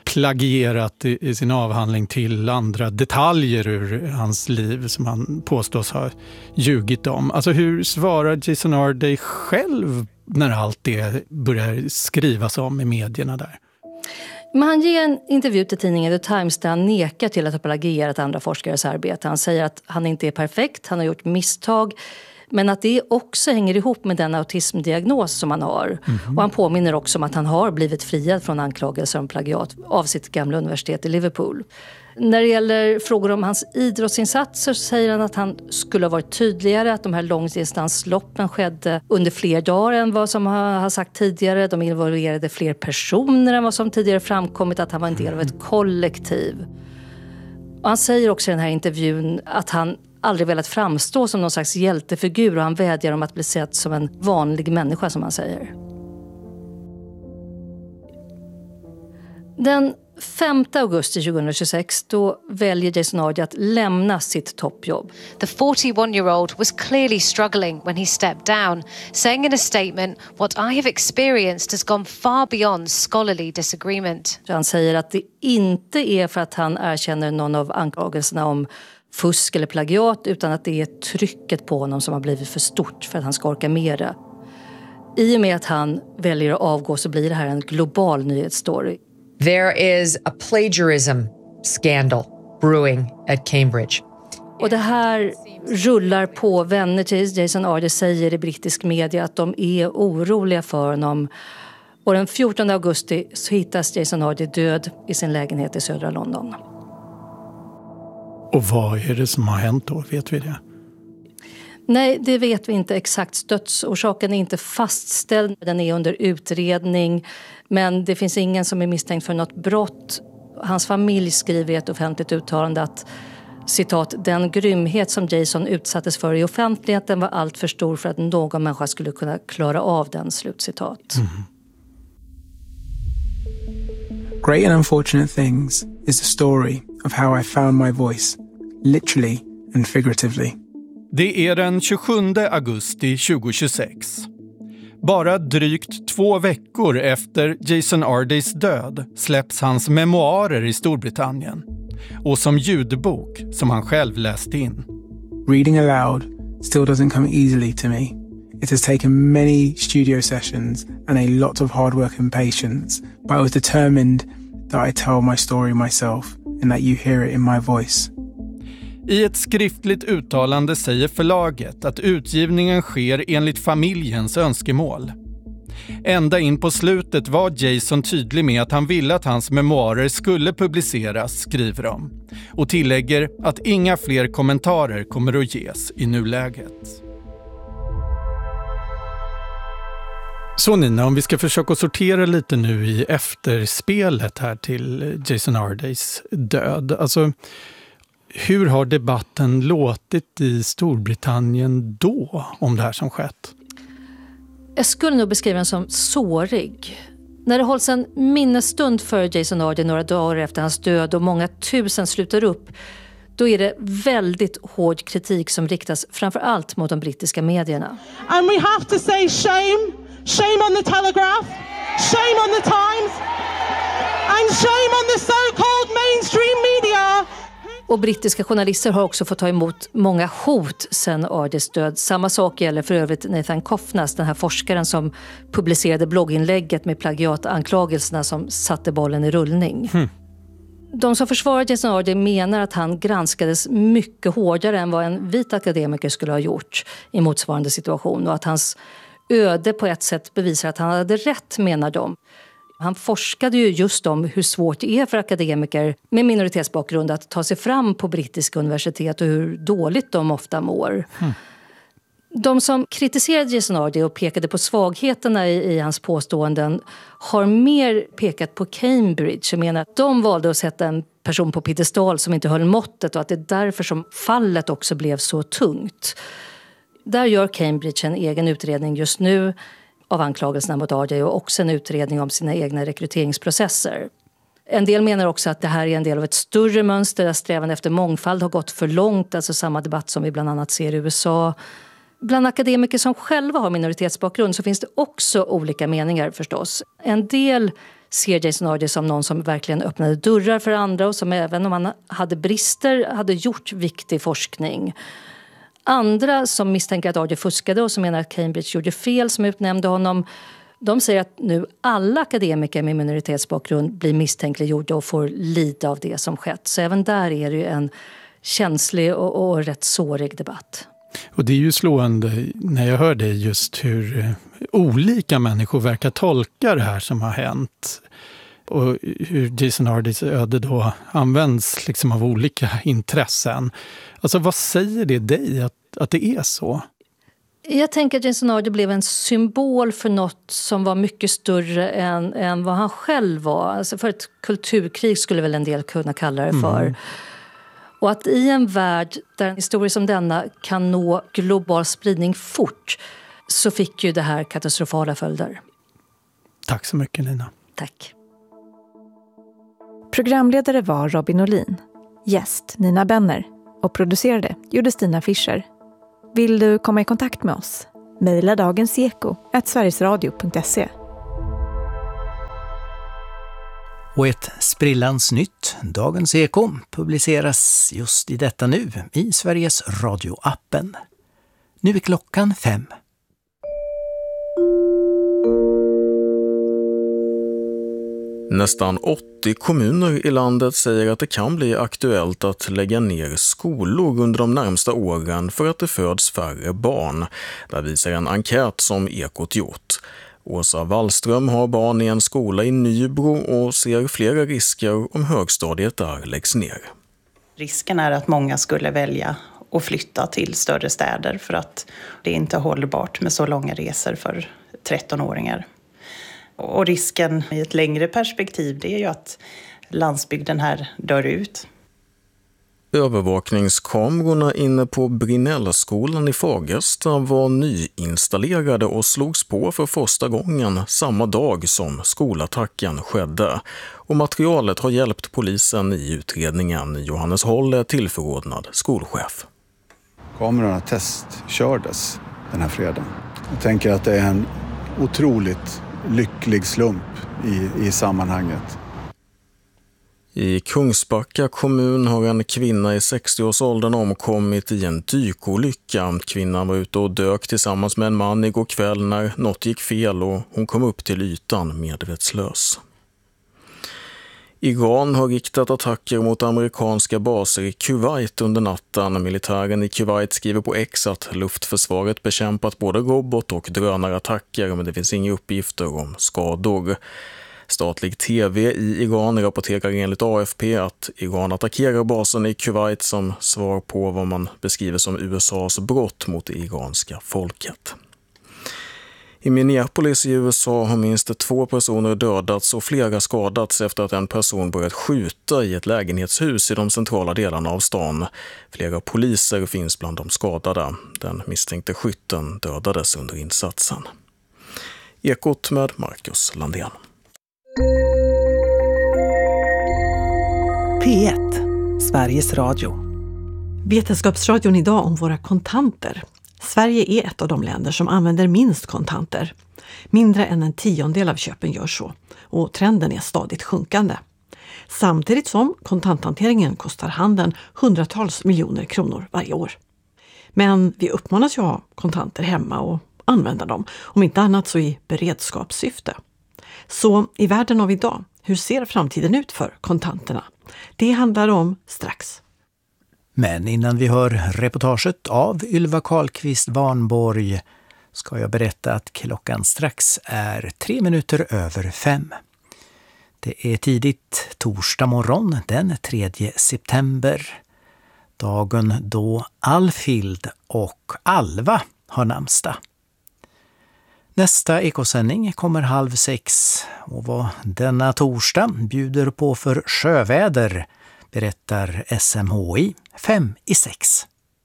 plagierat i sin avhandling till andra detaljer ur hans liv som han påstås ha ljugit om. Alltså hur svarar Jason Arday själv när allt det börjar skrivas om i medierna där? Men han ger en intervju till tidningen The Times där han nekar till att ha plagierat andra forskares arbete. Han säger att han inte är perfekt, han har gjort misstag, men att det också hänger ihop med den autismdiagnos som han har. Och han påminner också om att han har blivit friad från anklagelser om plagiat av sitt gamla universitet i Liverpool. När det gäller frågor om hans idrottsinsatser så säger han att han skulle ha varit tydligare, att de här långdistansloppen skedde under fler dagar än vad som har sagt tidigare. De involverade fler personer än vad som tidigare framkommit, att han var en del av ett kollektiv. Och han säger också i den här intervjun att han aldrig velat framstå som någon slags hjältefigur och han vädjar om att bli sedd som en vanlig människa, som han säger. Den 5 augusti 2026 då väljer Jason Arday att lämna sitt toppjobb. The 41-year-old was clearly struggling when he stepped down, saying in a statement, "What I have experienced has gone far beyond scholarly disagreement." Han säger att det inte är för att han erkänner någon av anklagelserna om fusk eller plagiat, utan att det är trycket på honom som har blivit för stort för att han ska orka mera. I och med att han väljer att avgå så blir det här en global nyhetsstory. There is a plagiarism scandal brewing at Cambridge. Och det här rullar på. Vänner till Jason Arday säger i brittisk media att de är oroliga för honom. Och den 14 augusti så hittas Jason Arday död i sin lägenhet i södra London. Och vad är det som har hänt då? Vet vi det? Nej, det vet vi inte exakt. Dödsorsaken är inte fastställd. Den är under utredning. Men det finns ingen som är misstänkt för något brott. Hans familj skriver i ett offentligt uttalande att, citat, den grymhet som Jason utsattes för i offentligheten var allt för stor för att någon människa skulle kunna klara av den, slutcitat. Great and Unfortunate Things is the story of how I found my voice, literally and figuratively. Det är den 27 augusti 2026. Bara drygt 2 veckor efter Jason Ardays död släpps hans memoarer i Storbritannien. Och som ljudbok som han själv läst in. Reading aloud still doesn't come easily to me. It has taken many studio sessions and a lot of hard work and patience, but I was determined that I tell my story myself and that you hear it in my voice. I ett skriftligt uttalande säger förlaget att utgivningen sker enligt familjens önskemål. Ända in på slutet var Jason tydlig med att han ville att hans memoarer skulle publiceras, skriver de. Och tillägger att inga fler kommentarer kommer att ges i nuläget. Så Nina, om vi ska försöka sortera lite nu i efterspelet här till Jason Ardays död. Alltså, hur har debatten låtit i Storbritannien då om det här som skett? Jag skulle nog beskriva den som sårig. När det hålls en minnesstund för Jason Arday några dagar efter hans död och många tusen slutar upp, då är det väldigt hård kritik som riktas framför allt mot de brittiska medierna. And we have to say shame. Shame on the Telegraph. Shame on the Times. And shame on the so-called mainstream media. Och brittiska journalister har också fått ta emot många hot sedan Ardays död. Samma sak gäller för övrigt Nathan Kofnas, den här forskaren som publicerade blogginlägget med plagiatanklagelserna som satte bollen i rullning. De som försvarar Jason Arday menar att han granskades mycket hårdare än vad en vit akademiker skulle ha gjort i motsvarande situation. Och att hans öde på ett sätt bevisar att han hade rätt, menar de. Han forskade ju just om hur svårt det är för akademiker med minoritetsbakgrund att ta sig fram på brittiska universitet och hur dåligt de ofta mår. De som kritiserade Jason Arday och pekade på svagheterna i hans påståenden har mer pekat på Cambridge och menar att de valde att sätta en person på piedestal som inte höll måttet och att det är därför som fallet också blev så tungt. Där gör Cambridge en egen utredning just nu av anklagelserna mot Arday och också en utredning om sina egna rekryteringsprocesser. En del menar också att det här är en del av ett större mönster där strävan efter mångfald har gått för långt, alltså samma debatt som vi bland annat ser i USA. Bland akademiker som själva har minoritetsbakgrund så finns det också olika meningar förstås. En del ser Jason Ardey som någon som verkligen öppnade dörrar för andra och som även om han hade brister hade gjort viktig forskning. Andra som misstänker att Ardey fuskade och som menar att Cambridge gjorde fel som utnämnde honom, de säger att nu alla akademiker med minoritetsbakgrund blir misstänkliggjorda och får lida av det som skett. Så även där är det ju en känslig och rätt sårig debatt. Och det är ju slående när jag hör det just hur olika människor verkar tolka det här som har hänt. Och hur Jason Ardeys öde då används liksom av olika intressen. Alltså vad säger det dig att det är så? Jag tänker att Jason Ardey blev en symbol för något som var mycket större än vad han själv var. Alltså för ett kulturkrig skulle väl en del kunna kalla det för. Och att i en värld där en historia som denna kan nå global spridning fort så fick ju det här katastrofala följder. Tack så mycket, Nina. Tack. Programledare var Robin Olin. Gäst Nina Benner. Och producerade gjorde Stina Fischer. Vill du komma i kontakt med oss? Mejla dagenseko@sverigesradio.se. Och ett sprillans nytt Dagens Eko publiceras just i detta nu i Sveriges Radio-appen. Nu är klockan 5. Nästan 80 kommuner i landet säger att det kan bli aktuellt att lägga ner skolor under de närmsta åren för att det föds färre barn. Det visar en enkät som Ekot gjort. Åsa Wallström har barn i en skola i Nybro och ser flera risker om högstadiet där läggs ner. Risken är att många skulle välja att flytta till större städer för att det inte är hållbart med så långa resor för 13-åringar. Och risken i ett längre perspektiv det är ju att landsbygden här dör ut. Övervakningskamerorna inne på Brinnellskolan i Fagersta var nyinstallerade och slogs på för första gången samma dag som skolattacken skedde. Och materialet har hjälpt polisen i utredningen. Johannes Håll är tillförordnad skolchef. Kamerorna testkördes den här fredagen. Jag tänker att det är en otroligt lycklig slump i sammanhanget. I Kungsbacka kommun har en kvinna i 60-årsåldern omkommit i en dykolycka. Kvinnan var ute och dök tillsammans med en man igår kväll när något gick fel och hon kom upp till ytan medvetslös. Iran har riktat attacker mot amerikanska baser i Kuwait under natten. Militären i Kuwait skriver på X att luftförsvaret bekämpat både robot- och drönarattacker, men det finns inga uppgifter om skador. Statlig TV i Iran rapporterar enligt AFP att Iran attackerar basen i Kuwait som svar på vad man beskriver som USAs brott mot det iranska folket. I Minneapolis i USA har minst 2 personer dödats och flera skadats efter att en person börjat skjuta i ett lägenhetshus i de centrala delarna av stan. Flera poliser finns bland de skadade. Den misstänkte skytten dödades under insatsen. Ekot med Marcus Landén. P1, Sveriges Radio. Vetenskapsradion idag om våra kontanter. Sverige är ett av de länder som använder minst kontanter. Mindre än 1/10 av köpen gör så. Och trenden är stadigt sjunkande. Samtidigt som kontanthanteringen kostar handeln hundratals miljoner kronor varje år. Men vi uppmanas ju att ha kontanter hemma och använda dem. Om inte annat så i beredskapssyfte. Så i världen av idag, hur ser framtiden ut för kontanterna? Det handlar om strax. Men innan vi hör reportaget av Ylva Karlqvist Warnborg ska jag berätta att klockan strax är 3 minuter över 5. Det är tidigt torsdag morgon den 3 september. Dagen då Alfhild och Alva har namnsdag. Nästa ekosändning kommer 5:30 och vad denna torsdag bjuder på för sjöväder berättar SMHI 5:06.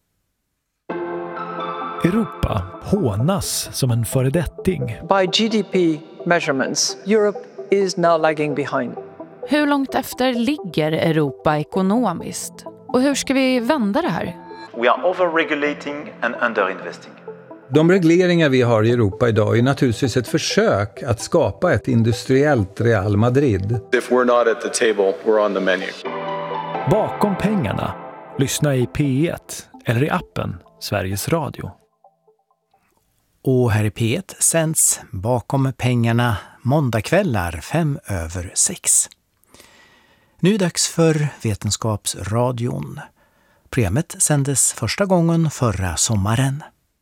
Europa hånas som en föredetting. By GDP measurements, Europe is now lagging behind. Hur långt efter ligger Europa ekonomiskt? Och hur ska vi vända det här? We are overregulating and underinvesting. De regleringar vi har i Europa idag är naturligtvis ett försök att skapa ett industriellt Real Madrid. If we're not at the table, we're on the menu. Bakom pengarna. Lyssna i P1 eller i appen Sveriges Radio. Och här i P1 sänds Bakom pengarna måndagkvällar 5:05. Nu är dags för Vetenskapsradion. Programmet sändes första gången förra sommaren.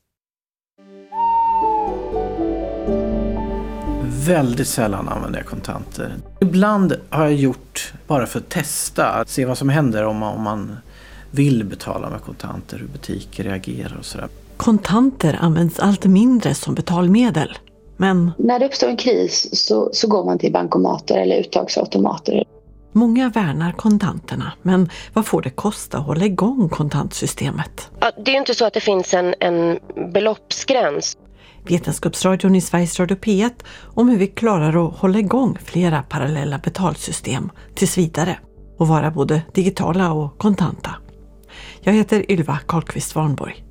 Väldigt sällan använder jag kontanter. Ibland har jag gjort bara för att testa, att se vad som händer om man vill betala med kontanter, hur butiker reagerar och sådär. Kontanter används allt mindre som betalmedel, men när det uppstår en kris så går man till bankomater eller uttagsautomater. Många värnar kontanterna, men vad får det kosta att hålla igång kontantsystemet? Ja, det är ju inte så att det finns en beloppsgräns. Vetenskapsradion i Sveriges Radio P1 om hur vi klarar att hålla igång flera parallella betalsystem tills vidare och vara både digitala och kontanta. Jag heter Ylva Karlqvist Warnborg.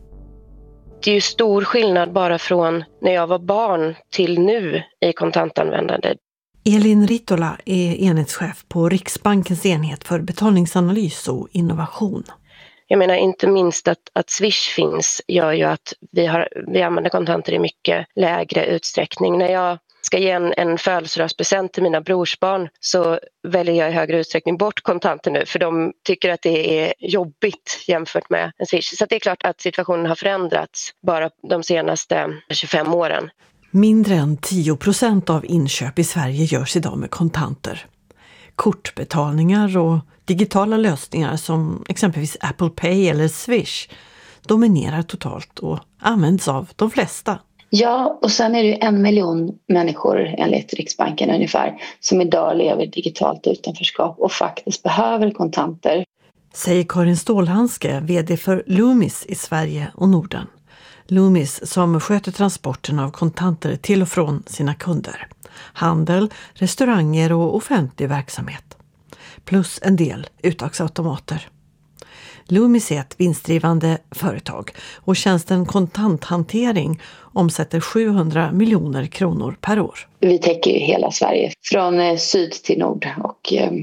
Det är ju stor skillnad bara från när jag var barn till nu i kontantanvändande. Elin Ritola är enhetschef på Riksbankens enhet för betalningsanalys och innovation. Jag menar inte minst att Swish finns gör ju att vi använder kontanter i mycket lägre utsträckning. När jag ska ge en födelsedagspresent till mina brorsbarn så väljer jag i högre utsträckning bort kontanter nu för de tycker att det är jobbigt jämfört med en Swish. Så det är klart att situationen har förändrats bara de senaste 25 åren. Mindre än 10% av inköp i Sverige görs idag med kontanter. Kortbetalningar och digitala lösningar som exempelvis Apple Pay eller Swish dominerar totalt och används av de flesta. Ja, och sen är det ju 1 miljon människor enligt Riksbanken ungefär som idag lever digitalt utanförskap och faktiskt behöver kontanter. Säger Karin Stålhandske, vd för Loomis i Sverige och Norden. Loomis som sköter transporten av kontanter till och från sina kunder. Handel, restauranger och offentlig verksamhet. Plus en del uttagsautomater. Loomis är ett vinstdrivande företag och tjänsten kontanthantering omsätter 700 miljoner kronor per år. Vi täcker ju hela Sverige från syd till nord och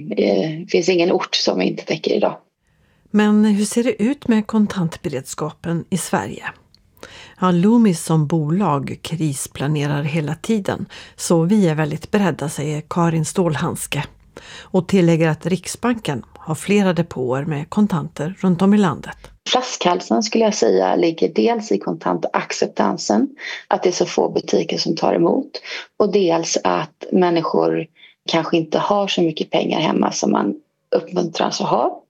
det finns ingen ort som vi inte täcker idag. Men hur ser det ut med kontantberedskapen i Sverige? Ja, Loomis som bolag krisplanerar hela tiden så vi är väldigt beredda, säger Karin Stålhandske. Och tillägger att Riksbanken har flera depåer med kontanter runt om i landet. Flaskhalsen skulle jag säga ligger dels i kontantacceptansen, att det är så få butiker som tar emot. Och dels att människor kanske inte har så mycket pengar hemma som man uppmuntras att ha.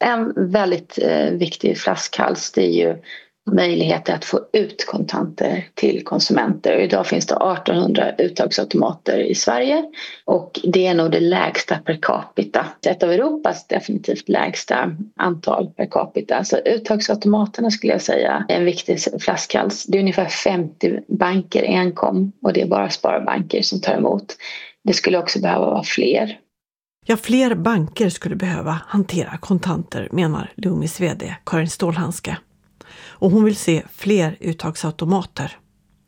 En väldigt viktig flaskhals det är ju möjligheter att få ut kontanter till konsumenter. Och idag finns det 1800 uttagsautomater i Sverige och det är nog det lägsta per capita. Ett av Europas definitivt lägsta antal per capita. Så uttagsautomaterna skulle jag säga är en viktig flaskhals. Det är ungefär 50 banker enkom och det är bara sparbanker som tar emot. Det skulle också behöva vara fler. Ja, fler banker skulle behöva hantera kontanter, menar Loomis vd Karin Stålhandske. Och hon vill se fler uttagsautomater.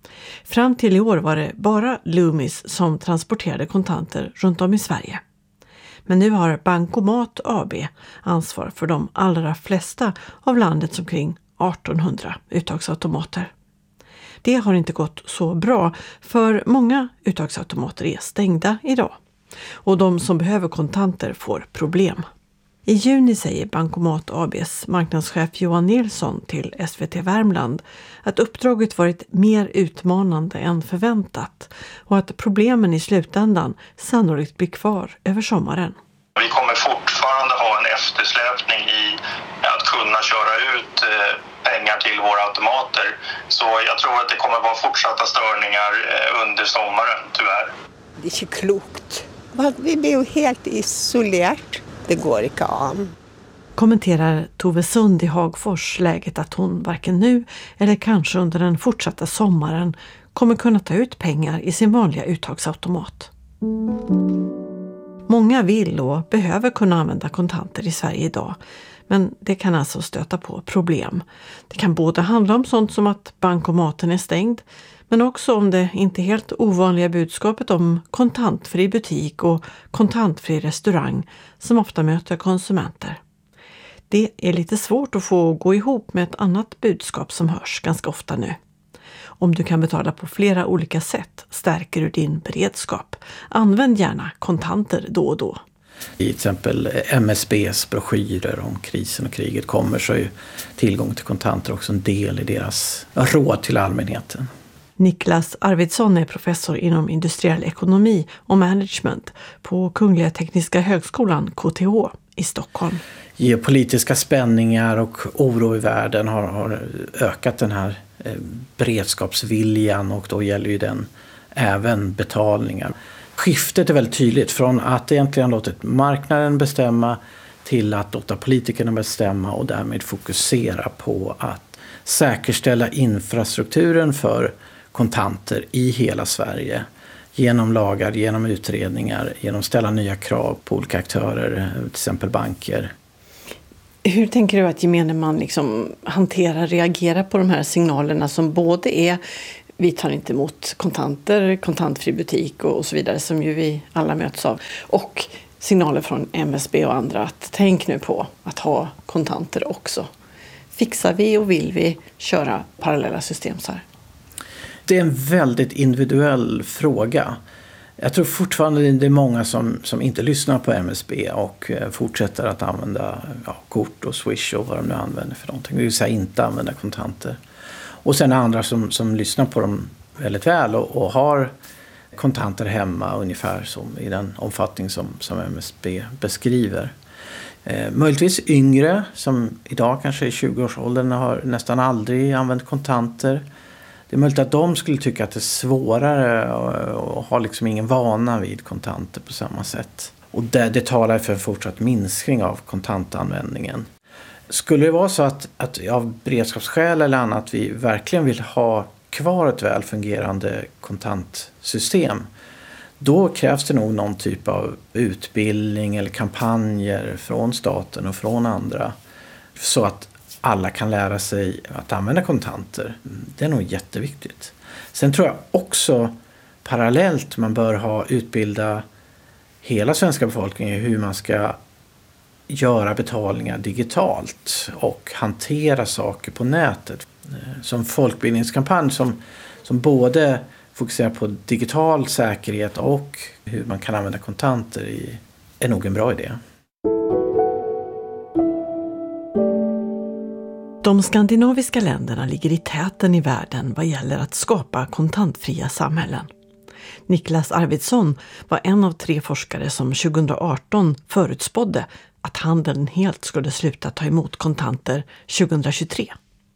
Fram till i år var det bara Loomis som transporterade kontanter runt om i Sverige. Men nu har Bankomat AB ansvar för de allra flesta av landets omkring 1800 uttagsautomater. Det har inte gått så bra för många uttagsautomater är stängda idag. Och de som behöver kontanter får problem. I juni säger Bankomat ABs marknadschef Johan Nilsson till SVT Värmland att uppdraget varit mer utmanande än förväntat och att problemen i slutändan sannolikt blir kvar över sommaren. Vi kommer fortfarande ha en eftersläpning i att kunna köra ut pengar till våra automater. Så jag tror att det kommer vara fortsatta störningar under sommaren, tyvärr. Det är inte klokt. Vi blir ju helt isolerat. Det går inte an. Kommenterar Tove Sund i Hagfors läget att hon varken nu eller kanske under den fortsatta sommaren kommer kunna ta ut pengar i sin vanliga uttagsautomat. Många vill och behöver kunna använda kontanter i Sverige idag. Men det kan alltså stöta på problem. Det kan både handla om sånt som att bankomaten är stängd, men också om det inte helt ovanliga budskapet om kontantfri butik och kontantfri restaurang som ofta möter konsumenter. Det är lite svårt att få gå ihop med ett annat budskap som hörs ganska ofta nu. Om du kan betala på flera olika sätt stärker du din beredskap. Använd gärna kontanter då och då. I till exempel MSBs broschyrer om krisen och kriget kommer så är ju tillgång till kontanter också en del i deras råd till allmänheten. Niklas Arvidsson är professor inom industriell ekonomi och management på Kungliga Tekniska högskolan, KTH, i Stockholm. Geopolitiska spänningar och oro i världen har ökat den här beredskapsviljan, och då gäller ju den även betalningar. Skiftet är väldigt tydligt från att egentligen låtit marknaden bestämma till att låta politikerna bestämma och därmed fokusera på att säkerställa infrastrukturen för kontanter i hela Sverige genom lagar, genom utredningar, genom att ställa nya krav på olika aktörer, till exempel banker. Hur tänker du att gemene man liksom reagerar på de här signalerna som både är vi tar inte emot kontanter, kontantfri butik och så vidare som ju vi alla möts av, och signaler från MSB och andra att tänk nu på att ha kontanter också. Fixar vi och vill vi köra parallella system så här? Det är en väldigt individuell fråga. Jag tror fortfarande det är många som inte lyssnar på MSB och fortsätter att använda kort och Swish och vad de nu använder för någonting. Det vill säga inte använda kontanter. Och sen andra som lyssnar på dem väldigt väl och har kontanter hemma ungefär som i den omfattning som MSB beskriver. Möjligtvis yngre som idag kanske i 20-årsåldern har nästan aldrig använt kontanter. Det är möjligt att de skulle tycka att det är svårare och har liksom ingen vana vid kontanter på samma sätt. Och det talar för en fortsatt minskning av kontantanvändningen. Skulle det vara så att av beredskapsskäl eller annat vi verkligen vill ha kvar ett väl fungerande kontantsystem, då krävs det nog någon typ av utbildning eller kampanjer från staten och från andra så att alla kan lära sig att använda kontanter. Det är nog jätteviktigt. Sen tror jag också parallellt man bör utbilda hela svenska befolkningen i hur man ska göra betalningar digitalt och hantera saker på nätet. Som folkbildningskampanj som både fokuserar på digital säkerhet och hur man kan använda kontanter är nog en bra idé. De skandinaviska länderna ligger i täten i världen vad gäller att skapa kontantfria samhällen. Niklas Arvidsson var en av 3 forskare som 2018 förutspådde att handeln helt skulle sluta ta emot kontanter 2023.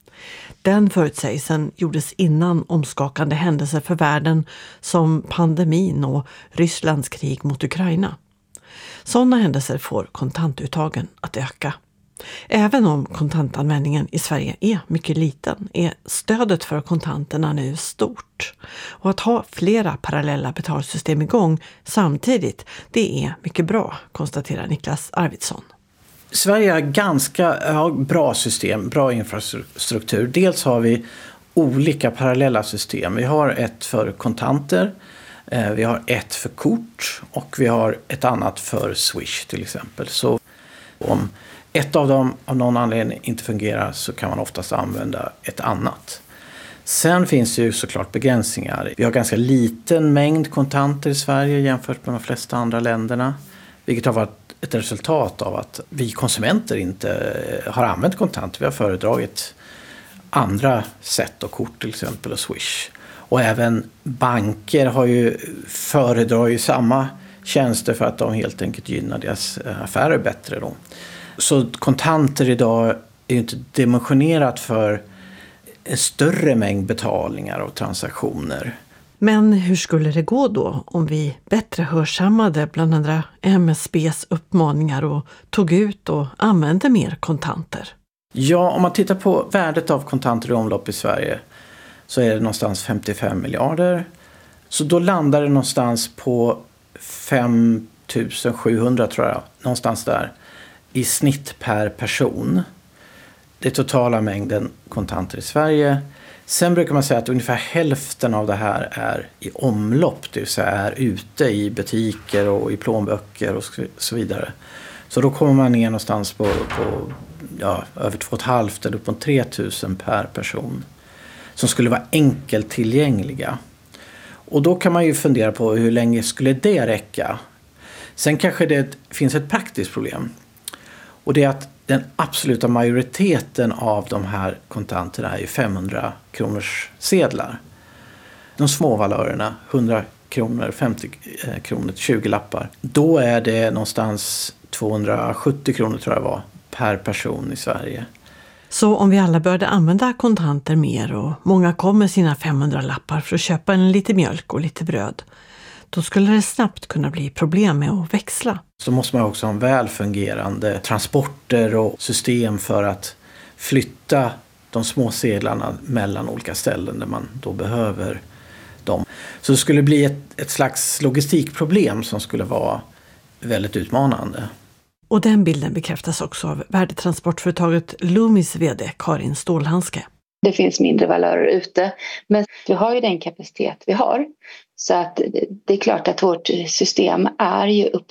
Den förutsägelsen gjordes innan omskakande händelser för världen som pandemin och Rysslands krig mot Ukraina. Sådana händelser får kontantuttagen att öka. Även om kontantanvändningen i Sverige är mycket liten är stödet för kontanterna nu stort. Och att ha flera parallella betalsystem igång samtidigt, det är mycket bra, konstaterar Niklas Arvidsson. Sverige har ganska bra system, bra infrastruktur. Dels har vi olika parallella system. Vi har ett för kontanter, vi har ett för kort och vi har ett annat för Swish till exempel. Så om ett av dem av någon anledning inte fungerar så kan man oftast använda ett annat. Sen finns det ju såklart begränsningar. Vi har ganska liten mängd kontanter i Sverige jämfört med de flesta andra länderna. Vilket har varit ett resultat av att vi konsumenter inte har använt kontanter. Vi har föredragit andra sätt och kort till exempel och Swish. Och även banker har ju föredragit samma tjänster för att de helt enkelt gynnar deras affärer bättre då. Så kontanter idag är ju inte dimensionerat för en större mängd betalningar och transaktioner. Men hur skulle det gå då om vi bättre hörsammade bland andra MSBs uppmaningar och tog ut och använde mer kontanter? Ja, om man tittar på värdet av kontanter i omlopp i Sverige så är det någonstans 55 miljarder. Så då landar det någonstans på 5 700 tror jag, någonstans där. i snitt per person. Det totala mängden kontanter i Sverige. Sen brukar man säga att ungefär hälften av det här är i omlopp, det vill säga är ute i butiker och i plånböcker och så vidare. Så då kommer man ner någonstans på över 2,5 eller upp på 3 000 per person som skulle vara enkelt tillgängliga. Och då kan man ju fundera på hur länge skulle det räcka. Sen kanske det finns ett praktiskt problem. Och det är att den absoluta majoriteten av de här kontanterna är 500 kronors sedlar. De små valörerna, 100 kronor, 50 kronor, 20 lappar. Då är det någonstans 270 kronor tror jag var per person i Sverige. Så om vi alla började använda kontanter mer och många kom med sina 500 lappar för att köpa en lite mjölk och lite bröd, då skulle det snabbt kunna bli problem med att växla. Så måste man också ha en väl fungerande transporter och system för att flytta de små sedlarna mellan olika ställen där man då behöver dem. Så det skulle bli ett slags logistikproblem som skulle vara väldigt utmanande. Och den bilden bekräftas också av värdetransportföretaget Loomis vd Karin Stålhandske. Det finns mindre valörer ute, men vi har ju den kapacitet vi har. Så att det är klart att vårt system är ju